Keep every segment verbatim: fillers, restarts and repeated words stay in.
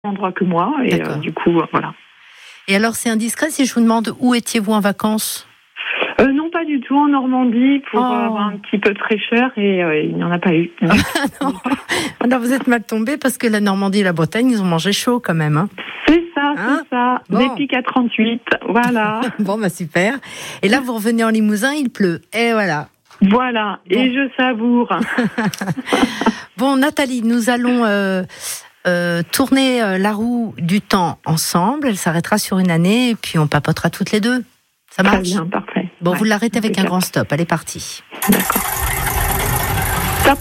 endroit que moi, et euh, du coup, euh, voilà. Et alors, c'est indiscret si je vous demande où étiez-vous en vacances ? euh, Non, pas du tout, en Normandie, pour oh. euh, avoir un petit peu de fraîcheur, et euh, il n'y en a pas eu. non. non, vous êtes mal tombé parce que la Normandie et la Bretagne, ils ont mangé chaud quand même. Hein. C'est ça, hein c'est ça. Bon. Des pics à trente-huit, voilà. bon, bah super. Et là, vous revenez en Limousin, il pleut. Et voilà. Voilà, bon. Et je savoure. bon, Nathalie, nous allons... Euh, Euh, tourner euh, la roue du temps ensemble, elle s'arrêtera sur une année et puis on papotera toutes les deux. Ça marche ? Très bien, parfait. Bon, ouais, vous l'arrêtez avec un cap. grand stop, elle est partie. D'accord. Stop.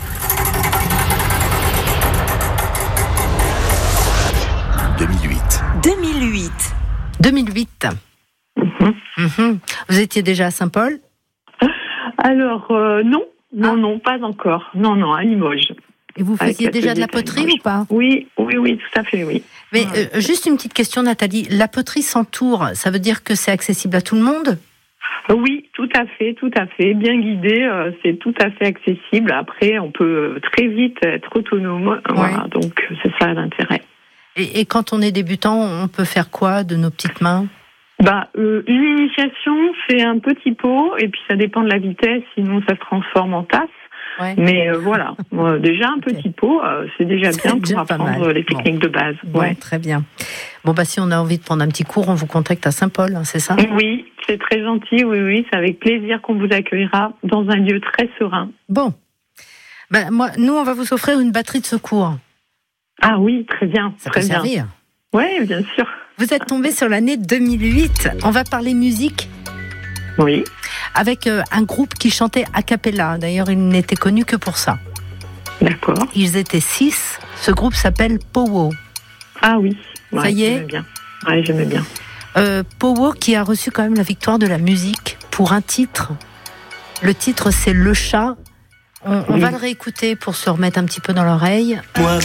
deux mille huit. deux mille huit. deux mille huit. Mm-hmm. Mm-hmm. Vous étiez déjà à Saint-Paul ? Alors, euh, non, non, ah. non, pas encore. Non, non, à Limoges. Et vous faisiez déjà de la poterie ou pas ? Oui, oui, oui, tout à fait, oui. Mais euh, juste une petite question, Nathalie. La poterie sans tour, ça veut dire que c'est accessible à tout le monde ? Oui, tout à fait, tout à fait. Bien guidé, euh, c'est tout à fait accessible. Après, on peut très vite être autonome. Ouais. Voilà, donc c'est ça l'intérêt. Et, et quand on est débutant, on peut faire quoi de nos petites mains ? Bah, euh, une initiation, c'est un petit pot, et puis ça dépend de la vitesse, sinon ça se transforme en tasse. Ouais. Mais euh, voilà, euh, déjà un petit okay. pot, euh, c'est déjà c'est bien pour apprendre les techniques bon. de base. Bon, ouais. Très bien. Bon, bah si on a envie de prendre un petit cours, on vous contacte à Saint-Paul, hein, c'est ça ? Oui, c'est très gentil, oui, oui, c'est avec plaisir qu'on vous accueillera dans un lieu très serein. Bon, bah, moi, nous, on va vous offrir une batterie de secours. Ah oui, très bien. Ça très peut bien. servir. Oui, bien sûr. Vous êtes tombé sur l'année deux mille huit. On va parler musique. Oui. Avec euh, un groupe qui chantait a cappella. D'ailleurs, il n'était connu que pour ça. D'accord. Ils étaient six. Ce groupe s'appelle Powo. Ah oui. Ouais, ça y est. J'aimais bien. Ouais, j'aimais bien. Euh, Powo qui a reçu quand même la victoire de la musique pour un titre. Le titre, c'est Le Chat. On, on oui. va le réécouter pour se remettre un petit peu dans l'oreille. Moi,